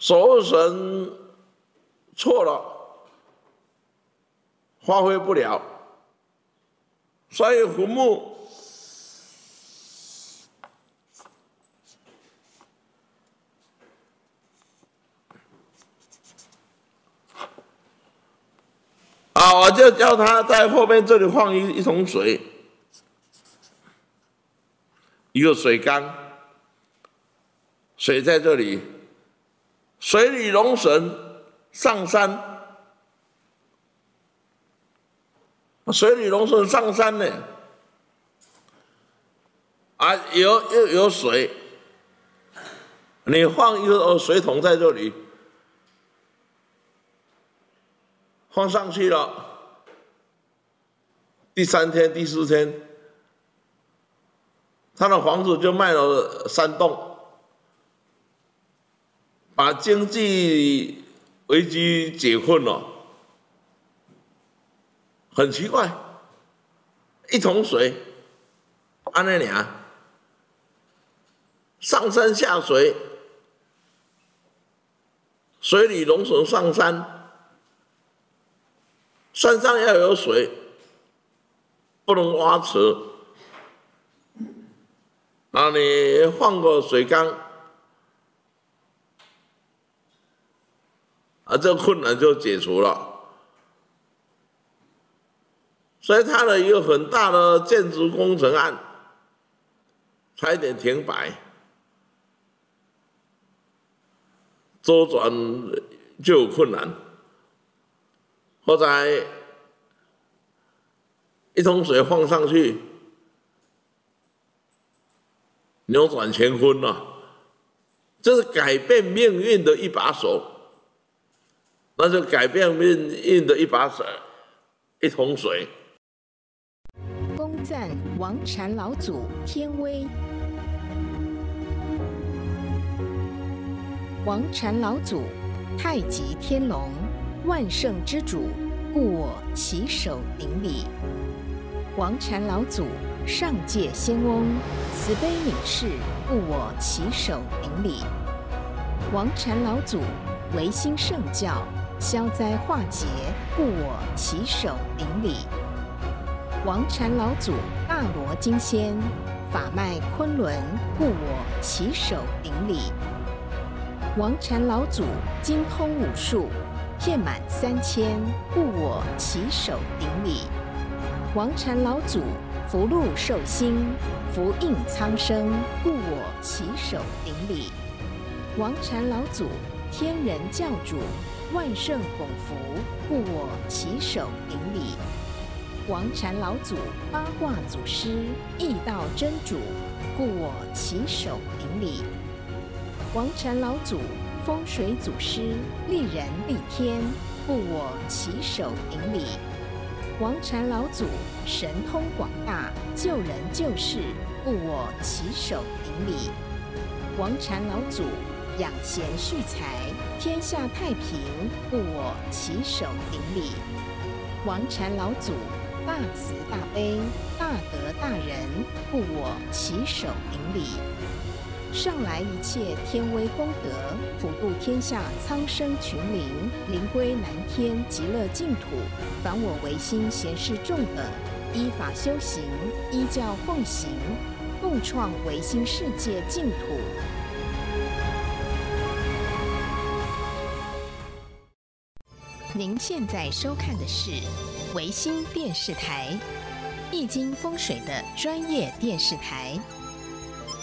守护神错了，发挥不了，所以坟墓我就叫他在后面这里放一桶水，一个水缸，水在这里，水里龙神上山，水里龙神上山呢，又有水，你放一个水桶在这里。放上去了，第3天、第4天，他的房子就卖了3栋，把经济危机解困了。很奇怪，一桶水，安那俩，上山下水，水里龙神上山。山上要有水，不能挖池。你放个水缸，这个困难就解除了。所以他的一个很大的建筑工程案，差一点停摆，周转就有困难。后来一桶水放上去，扭转乾坤了，这是改变命运的一把手，那就改变命运的一把手，一桶水。 恭赞王禅老祖天威。王禅老祖，太极天龙，万圣之主，故我起手顶礼。王禅老祖，上界仙翁，慈悲悯视，故我起手顶礼。王禅老祖，维新圣教，消灾化劫，故我起手顶礼。王禅老祖，大罗金仙，法脉昆仑，故我起手顶礼。王禅老祖，精通武术，遍满3000，故我起手顶礼。王禅老祖，福禄寿星，福应苍生，故我起手顶礼。王禅老祖，天人教主，万圣拱福，故我起手顶礼。王禅老祖，八卦祖师，易道真主，故我起手顶礼。王禅老祖，风水祖师，利人利天，故我起手顶礼。王禅老祖，神通广大，救人救世，故我起手顶礼。王禅老祖，养贤蓄财，天下太平，故我起手顶礼。王禅老祖，大慈大悲，大德大仁，故我起手顶礼。上来一切天威功德，普度天下苍生群灵，灵归南天极乐净土。凡我唯心贤士众等，依法修行，依教奉行，共创唯心世界净土。您现在收看的是唯心电视台，易经风水的专业电视台。